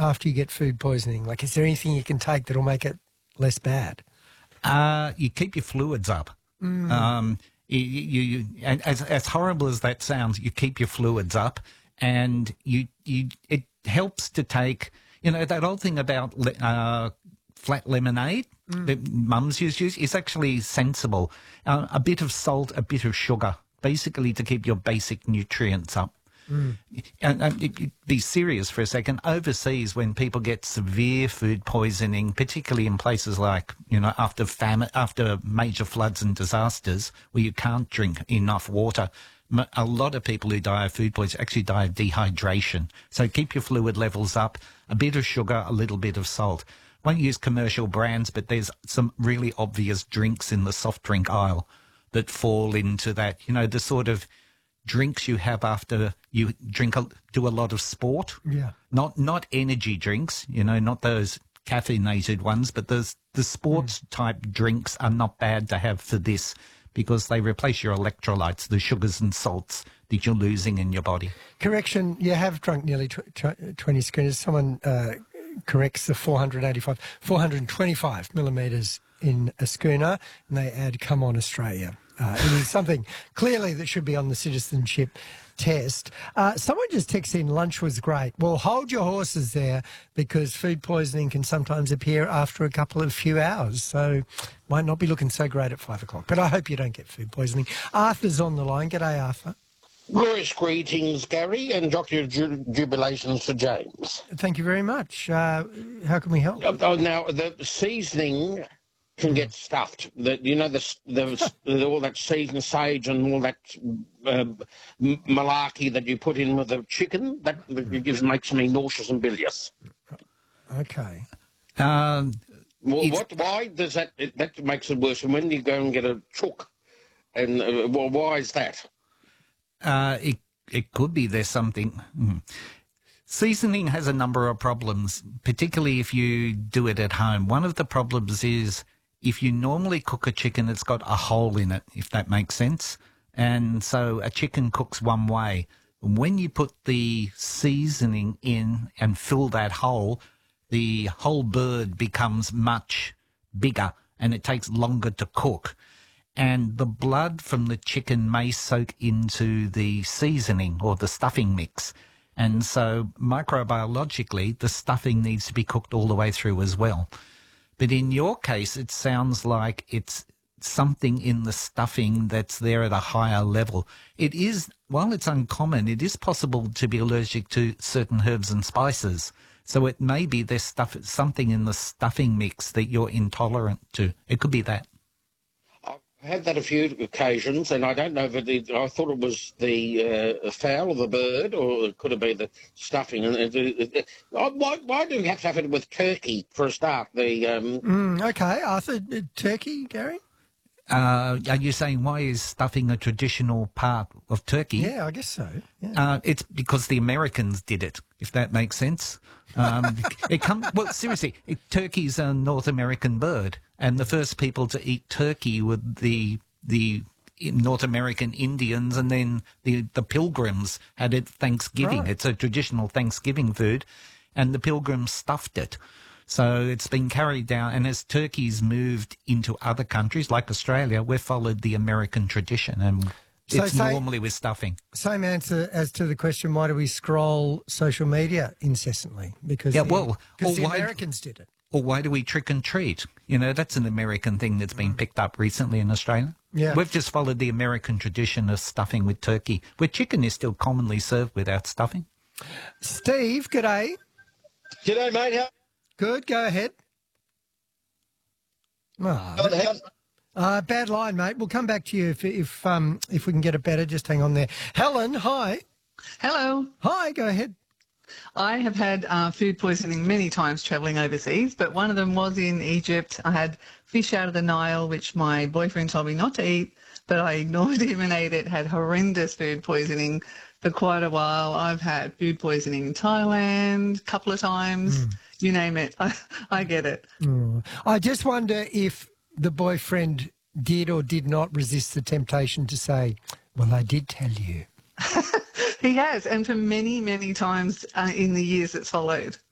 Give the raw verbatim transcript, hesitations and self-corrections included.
after you get food poisoning? Like, is there anything you can take that'll make it less bad? Uh, you keep your fluids up. Mm. Um, you, you, you, as, as horrible as that sounds, you keep your fluids up, and you, you, it helps to take, you know, that old thing about uh, flat lemonade mm. that mums used to use is actually sensible. Uh, a bit of salt, a bit of sugar, basically to keep your basic nutrients up. Mm. And, and it, it, be serious for a second. Overseas, when people get severe food poisoning, particularly in places like, you know, after famine, after major floods and disasters where you can't drink enough water, a lot of people who die of food poisoning actually die of dehydration. So keep your fluid levels up, a bit of sugar, a little bit of salt. Won't use commercial brands, but there's some really obvious drinks in the soft drink aisle that fall into that, you know, the sort of drinks you have after you drink a, do a lot of sport. Yeah. Not not energy drinks, you know, not those caffeinated ones, but those the sports mm. type drinks are not bad to have for this because they replace your electrolytes, the sugars and salts that you're losing in your body. Correction, you have drunk nearly tw tw twenty schooners. Someone uh, corrects the four hundred eighty-five, four hundred twenty-five millimetres in a schooner, and they add, come on, Australia. Uh, it is something clearly that should be on the citizenship test. Uh, someone just texted in, lunch was great. Well, hold your horses there because food poisoning can sometimes appear after a couple of few hours. So might not be looking so great at five o'clock. But I hope you don't get food poisoning. Arthur's on the line. G'day, Arthur. Glorious greetings, Gary, and jocular ju jubilations to James. Thank you very much. Uh, how can we help? Oh, now, the seasoning can get stuffed. The, you know, the, the, the all that seasoned sage and all that uh, malarkey that you put in with the chicken, that, that gives makes me nauseous and bilious. Okay. Um, well, what? Why does that? It, that makes it worse. And when you go and get a chook, and uh, well, why is that? Uh, it it could be there's something. Mm. Seasoning has a number of problems, particularly if you do it at home. One of the problems is if you normally cook a chicken, it's got a hole in it, if that makes sense. And so a chicken cooks one way. When you put the seasoning in and fill that hole, the whole bird becomes much bigger and it takes longer to cook. And the blood from the chicken may soak into the seasoning or the stuffing mix. And so microbiologically, the stuffing needs to be cooked all the way through as well. But in your case, it sounds like it's something in the stuffing that's there at a higher level. It is, while it's uncommon, it is possible to be allergic to certain herbs and spices. So it may be there's stuff, something in the stuffing mix that you're intolerant to. It could be that. I had that a few occasions, and I don't know if it, I thought it was the uh, fowl or the bird, or it could have been the stuffing. And it, it, it, why, why do you have to have it with turkey for a start? The um... mm, okay, Arthur, uh, turkey, Gary. Uh, are you saying why is stuffing a traditional part of turkey? Yeah, I guess so. Yeah. Uh, it's because the Americans did it, if that makes sense. Um, it come, well, seriously, it, turkey's a North American bird, and the first people to eat turkey were the the North American Indians, and then the, the Pilgrims had it Thanksgiving. Right. It's a traditional Thanksgiving food, and the Pilgrims stuffed it. So it's been carried down, and as turkeys moved into other countries like Australia, we've followed the American tradition, and so it's say, normally with stuffing. Same answer as to the question, why do we scroll social media incessantly? Because yeah, the, well, because the why, Americans did it. Or why do we trick and treat? You know, that's an American thing that's been picked up recently in Australia. Yeah. We've just followed the American tradition of stuffing with turkey, where chicken is still commonly served without stuffing. Steve, g'day. G'day, mate. How Good, go ahead. Oh, uh, bad line, mate. We'll come back to you if if um if we can get it better. Just hang on there. Helen, hi. Hello. Hi, go ahead. I have had uh, food poisoning many times travelling overseas, but one of them was in Egypt. I had fish out of the Nile, which my boyfriend told me not to eat, but I ignored him and ate it. Had horrendous food poisoning for quite a while. I've had food poisoning in Thailand a couple of times. Mm. You name it. I, I get it. Mm. I just wonder if the boyfriend did or did not resist the temptation to say, well, I did tell you. He has, and for many, many times uh, in the years that's followed.